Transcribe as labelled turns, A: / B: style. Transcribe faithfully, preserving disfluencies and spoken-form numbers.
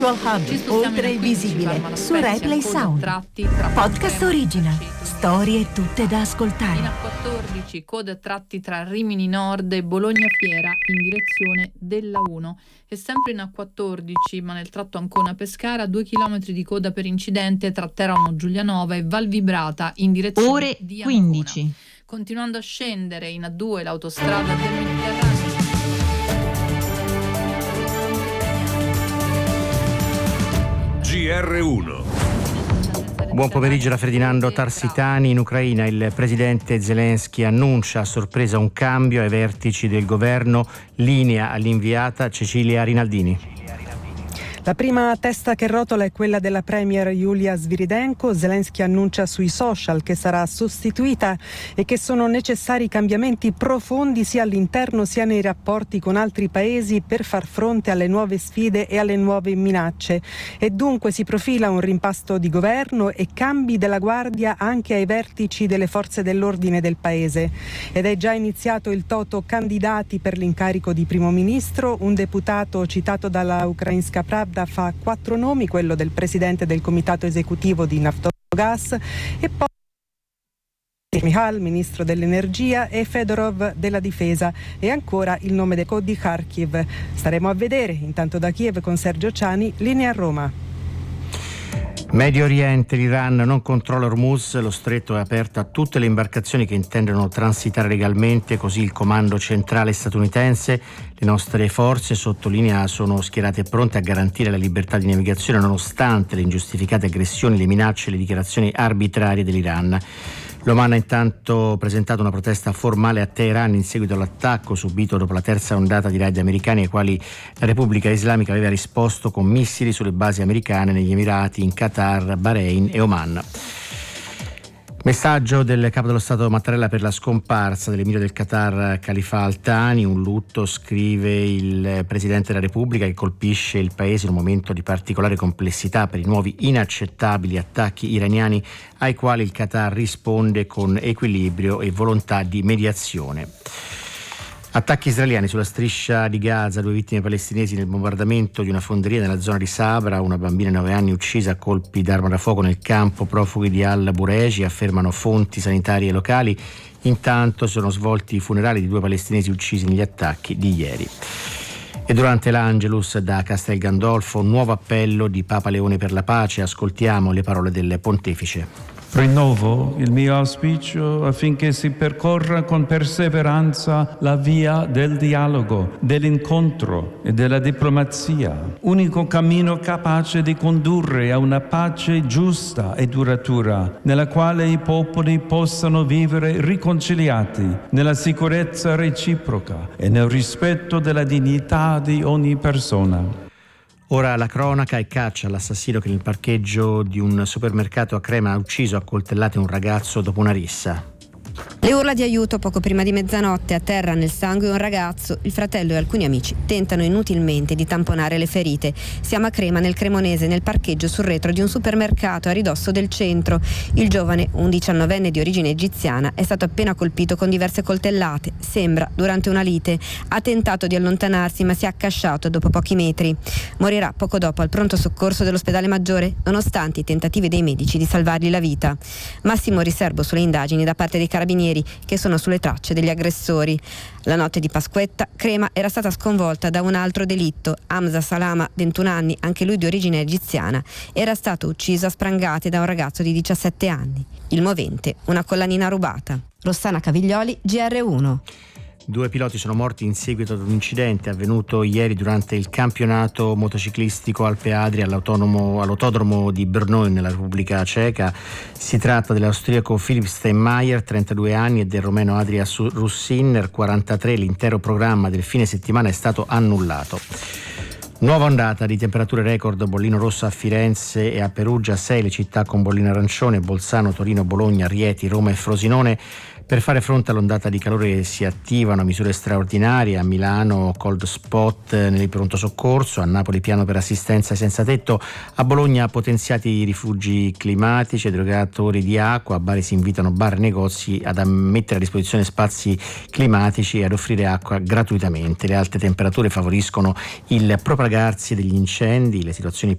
A: Hub, oltre il visibile, su RaiPlay Sound. Podcast original, storie tutte da ascoltare.
B: In A quattordici, coda tratti tra Rimini Nord e Bologna Fiera in direzione della uno. E sempre in A quattordici, ma nel tratto Ancona-Pescara, due chilometri di coda per incidente tra Teramo Giulianova e Val Vibrata in direzione
C: Ore
B: di Ancona.
C: quindici.
B: Continuando a scendere in A due l'autostrada del Mediterraneo.
D: G R uno.
E: Buon pomeriggio da Ferdinando Tarsitani. In Ucraina il presidente Zelensky annuncia a sorpresa un cambio ai vertici del governo, linea all'inviata Cecilia Rinaldini.
F: La prima testa che rotola è quella della premier Yulia Sviridenko. Zelensky annuncia sui social che sarà sostituita e che sono necessari cambiamenti profondi sia all'interno sia nei rapporti con altri paesi per far fronte alle nuove sfide e alle nuove minacce. E dunque si profila un rimpasto di governo e cambi della guardia anche ai vertici delle forze dell'ordine del paese. Ed è già iniziato il toto candidati per l'incarico di primo ministro. Un deputato citato dalla Ukrainska Pravda fa quattro nomi, quello del presidente del comitato esecutivo di Naftogaz e poi Mihal, ministro dell'energia, e Fedorov della difesa, e ancora il nome del di Kharkiv. Staremo a vedere. Intanto da Kiev con Sergio Ciani, linea a Roma.
E: Medio Oriente, l'Iran non controlla Hormuz, lo stretto è aperto a tutte le imbarcazioni che intendono transitare legalmente, così il comando centrale statunitense. Le nostre forze, sottolinea, sono schierate pronte a garantire la libertà di navigazione nonostante le ingiustificate aggressioni, le minacce e le dichiarazioni arbitrarie dell'Iran. L'Oman ha intanto presentato una protesta formale a Teheran in seguito all'attacco subito dopo la terza ondata di raid americani ai quali la Repubblica Islamica aveva risposto con missili sulle basi americane negli Emirati, in Qatar, Bahrain e Oman. Messaggio del capo dello Stato Mattarella per la scomparsa dell'emiro del Qatar Khalifa Al Thani, un lutto, scrive il Presidente della Repubblica, che colpisce il paese in un momento di particolare complessità per i nuovi inaccettabili attacchi iraniani ai quali il Qatar risponde con equilibrio e volontà di mediazione. Attacchi israeliani sulla striscia di Gaza, due vittime palestinesi nel bombardamento di una fonderia nella zona di Sabra, una bambina di nove anni uccisa a colpi d'arma da fuoco nel campo profughi di Al-Bureji, affermano fonti sanitarie locali. Intanto sono svolti i funerali di due palestinesi uccisi negli attacchi di ieri. E durante l'Angelus da Castel Gandolfo, un nuovo appello di Papa Leone per la pace. Ascoltiamo le parole del pontefice.
G: Rinnovo il mio auspicio affinché si percorra con perseveranza la via del dialogo, dell'incontro e della diplomazia, unico cammino capace di condurre a una pace giusta e duratura, nella quale i popoli possano vivere riconciliati, nella sicurezza reciproca e nel rispetto della dignità di ogni persona.
E: Ora la cronaca e caccia all'assassino che nel parcheggio di un supermercato a Crema ha ucciso a coltellate un ragazzo dopo una rissa.
H: Le urla di aiuto poco prima di mezzanotte, a terra nel sangue un ragazzo, il fratello e alcuni amici tentano inutilmente di tamponare le ferite. Siamo a Crema, nel Cremonese, nel parcheggio sul retro di un supermercato a ridosso del centro. Il giovane, un diciannovenne di origine egiziana, è stato appena colpito con diverse coltellate, sembra durante una lite. Ha tentato di allontanarsi ma si è accasciato dopo pochi metri. Morirà poco dopo al pronto soccorso dell'ospedale Maggiore, nonostante i tentativi dei medici di salvargli la vita. Massimo riservo sulle indagini da parte dei carabinieri, che sono sulle tracce degli aggressori. La notte di Pasquetta, Crema era stata sconvolta da un altro delitto. Hamza Salama, ventuno anni, anche lui di origine egiziana, era stato ucciso a sprangate da un ragazzo di diciassette anni. Il movente, una collanina rubata. Rossana Caviglioli, G R uno.
E: Due piloti sono morti in seguito ad un incidente avvenuto ieri durante il campionato motociclistico Alpe Adria all'autonomo, all'autodromo di Brno nella Repubblica Ceca. Si tratta dell'austriaco Philipp Steinmeier, trentadue anni, e del romeno Adria Russinner, quarantatré. L'intero programma del fine settimana è stato annullato. Nuova ondata di temperature record, bollino rosso a Firenze e a Perugia, sei le città con bollino arancione, Bolzano, Torino, Bologna, Rieti, Roma e Frosinone. Per fare fronte all'ondata di calore si attivano misure straordinarie. A Milano cold spot nel pronto soccorso, a Napoli piano per assistenza ai senza tetto, a Bologna potenziati i rifugi climatici ed erogatori di acqua, a Bari si invitano bar e negozi ad mettere a disposizione spazi climatici e ad offrire acqua gratuitamente. Le alte temperature favoriscono il propagarsi degli incendi, le situazioni